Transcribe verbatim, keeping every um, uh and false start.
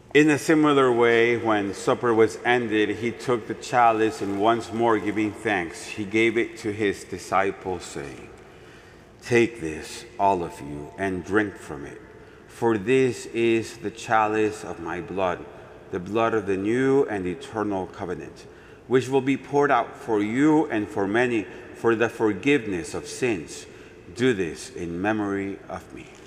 In a similar way, when supper was ended, he took the chalice and once more giving thanks, he gave it to his disciples, saying, "Take this, all of you, and drink from it. For this is the chalice of my blood, the blood of the new and eternal covenant, which will be poured out for you and for many for the forgiveness of sins. Do this in memory of me."